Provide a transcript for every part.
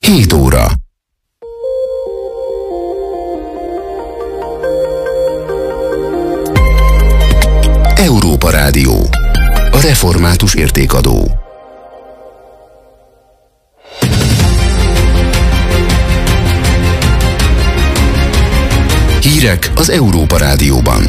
7 óra. Európa Rádió. A református értékadó. Hírek az Európa Rádióban.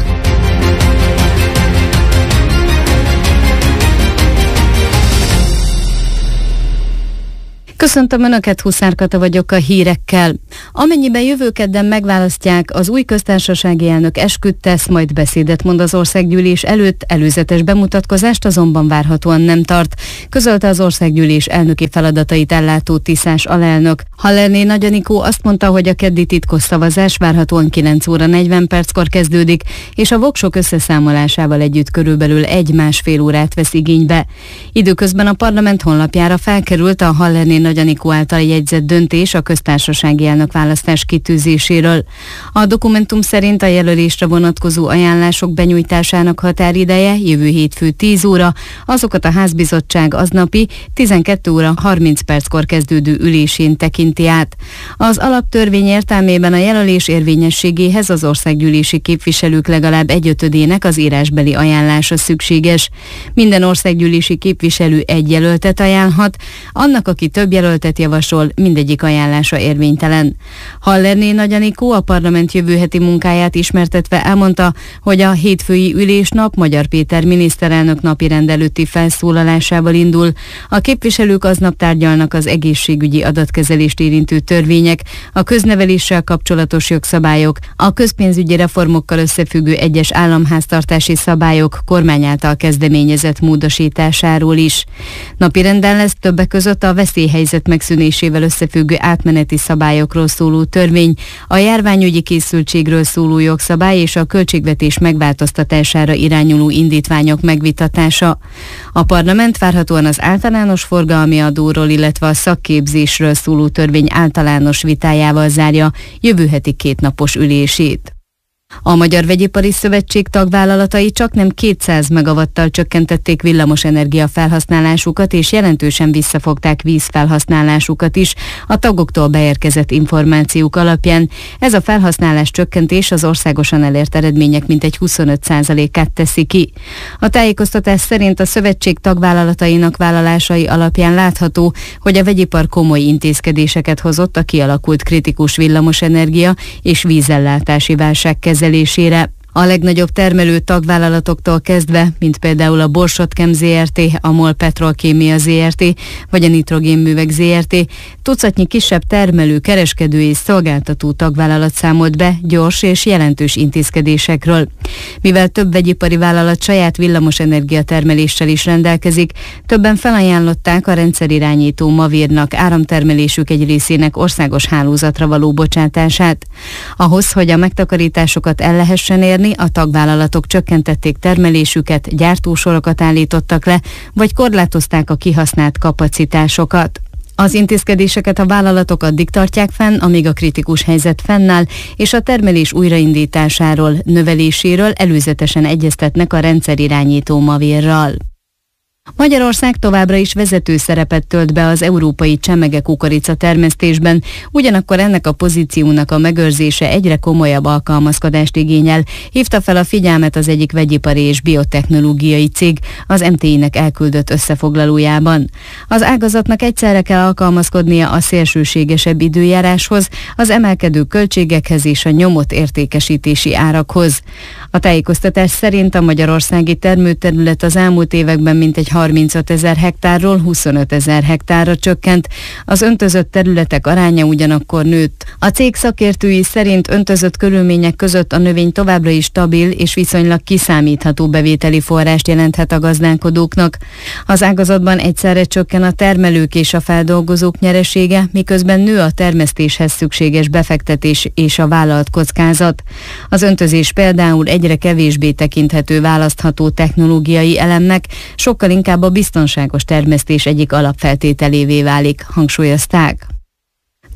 Köszöntöm Önöket, Huszár Kata vagyok a hírekkel. Amennyiben jövő kedden megválasztják, az új köztársasági elnök esküt tesz, majd beszédet mond az országgyűlés előtt, előzetes bemutatkozást azonban várhatóan nem tart, közölte az országgyűlés elnöki feladatait ellátó Tiszás alelnök. Hallerné Nagy Anikó azt mondta, hogy a keddi titkos szavazás várhatóan 9 óra 40 perckor kezdődik, és a voksok összeszámolásával együtt körülbelül 1-1,5 órát vesz igénybe. Időközben a parlament honlapjára felkerült a Hallerné Nagy Anikó által jegyzett döntés a köztársasági elnök választás kitűzéséről. A dokumentum szerint a jelölésre vonatkozó ajánlások benyújtásának határideje jövő hétfő 10 óra, azokat a házbizottság aznapi 12 óra 30 perckor kezdődő ülésén tekinti át. Az alaptörvény értelmében a jelölés érvényességéhez az országgyűlési képviselők legalább 1/5-ének az írásbeli ajánlása szükséges. Minden országgyűlési képviselő egy jelöltet ajánlhat, annak, aki több jelöltet javasol, mindegyik ajánlása érvénytelen. Hallerné Nagy Anikó a parlament jövő heti munkáját ismertetve elmondta, hogy a hétfői ülésnap Magyar Péter miniszterelnök napirend előtti felszólalásával indul. A képviselők aznap tárgyalnak az egészségügyi adatkezelést érintő törvények, a közneveléssel kapcsolatos jogszabályok, a közpénzügyi reformokkal összefüggő egyes államháztartási szabályok kormány által kezdeményezett módosításáról is. Napirenden lesz többek között a veszélyhelyzet megszűnésével összefüggő átmeneti szabályokról szóló törvény, a járványügyi készültségről szóló jogszabály és a költségvetés megváltoztatására irányuló indítványok megvitatása. A parlament várhatóan az általános forgalmi adóról, illetve a szakképzésről szóló törvény általános vitájával zárja jövő heti 2 napos ülését. A Magyar Vegyipari Szövetség tagvállalatai csaknem 200 megawattal csökkentették villamosenergia felhasználásukat, és jelentősen visszafogták vízfelhasználásukat is a tagoktól beérkezett információk alapján. Ez a felhasználás csökkentés az országosan elért eredmények mintegy 25%-át teszi ki. A tájékoztatás szerint a szövetség tagvállalatainak vállalásai alapján látható, hogy a vegyipar komoly intézkedéseket hozott a kialakult kritikus villamosenergia és vízellátási válság kezelésére. A legnagyobb termelő tagvállalatoktól kezdve, mint például a Borsod-Chem Zrt., a MOL Petrolkémia Zrt. Vagy a Nitrogénművek Zrt., tucatnyi kisebb termelő, kereskedő és szolgáltató tagvállalat számolt be gyors és jelentős intézkedésekről. Mivel több vegyipari vállalat saját villamosenergia termeléssel is rendelkezik, többen felajánlották a rendszerirányító Mavírnak áramtermelésük egy részének országos hálózatra való bocsátását. Ahhoz, hogy a megtakarításokat el lehessen érni, a tagvállalatok csökkentették termelésüket, gyártósorokat állítottak le, vagy korlátozták a kihasznált kapacitásokat. Az intézkedéseket a vállalatok addig tartják fenn, amíg a kritikus helyzet fennáll, és a termelés újraindításáról, növeléséről előzetesen egyeztetnek a rendszerirányító Mavírral. Magyarország továbbra is vezető szerepet tölt be az európai csemege-kukorica termesztésben, ugyanakkor ennek a pozíciónak a megőrzése egyre komolyabb alkalmazkodást igényel, hívta fel a figyelmet az egyik vegyipari és biotechnológiai cég az MTI-nek elküldött összefoglalójában. Az ágazatnak egyszerre kell alkalmazkodnia a szélsőségesebb időjáráshoz, az emelkedő költségekhez és a nyomott értékesítési árakhoz. A tájékoztatás szerint a magyarországi termőterület az elmúlt években mintegy 35 000 hektárról 25 000 hektárra csökkent, az öntözött területek aránya ugyanakkor nőtt. A cég szakértői szerint öntözött körülmények között a növény továbbra is stabil és viszonylag kiszámítható bevételi forrást jelenthet a gazdálkodóknak. Az ágazatban egyszerre csökken a termelők és a feldolgozók nyeresége, miközben nő a termesztéshez szükséges befektetés és a vállalt kockázat. Az öntözés például egyre kevésbé tekinthető választható technológiai elemnek, sokkal inkább a biztonságos termesztés egyik alapfeltételévé válik, hangsúlyozták.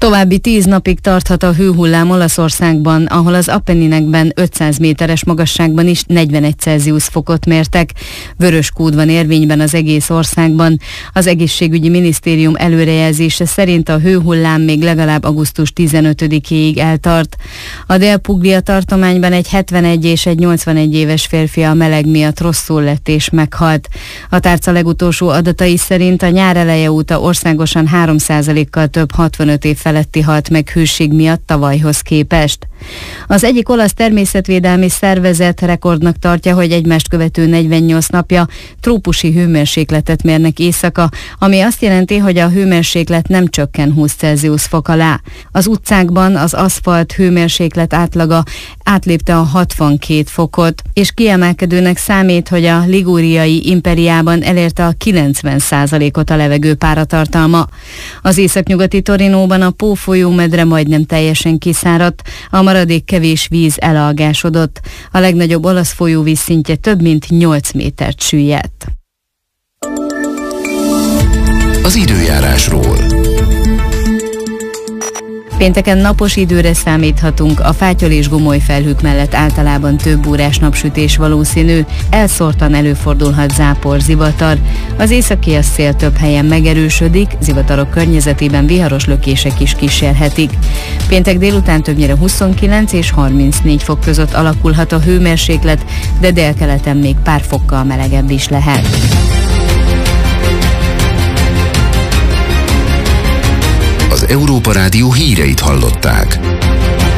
További 10 napig tarthat a hőhullám Olaszországban, ahol az Apenninekben 500 méteres magasságban is 41 Celsius fokot mértek. Vörös kód van érvényben az egész országban. Az egészségügyi minisztérium előrejelzése szerint a hőhullám még legalább augusztus 15-éig eltart. A Dél-Puglia tartományban egy 71 és egy 81 éves férfi a meleg miatt rosszul lett és meghalt. A tárca legutolsó adatai szerint a nyár eleje óta országosan 3%-kal több 65 év feletti halt meg hőség miatt tavalyhoz képest. Az egyik olasz természetvédelmi szervezet rekordnak tartja, hogy egymást követő 48 napja trópusi hőmérsékletet mérnek éjszaka, ami azt jelenti, hogy a hőmérséklet nem csökken 20 Celsius fok alá. Az utcákban az aszfalt hőmérséklet átlaga átlépte a 62 fokot, és kiemelkedőnek számít, hogy a ligúriai Imperiában elérte a 90%-ot a levegő páratartalma. Az északnyugati Torinóban a Pó folyómedre majdnem teljesen kiszáradt, a maradék kevés víz elalgásodott. A legnagyobb olasz folyóvíz szintje több mint 8 métert süllyedt. Az időjárásról. Pénteken napos időre számíthatunk, a fátyol és gomoly felhők mellett általában több órás napsütés valószínű, elszórtan előfordulhat zápor, zivatar. Az északi szél több helyen megerősödik, zivatarok környezetében viharos lökések is kísérhetik. Péntek délután többnyire 29 és 34 fok között alakulhat a hőmérséklet, de délkeleten még pár fokkal melegebb is lehet. Az Európa Rádió híreit hallották.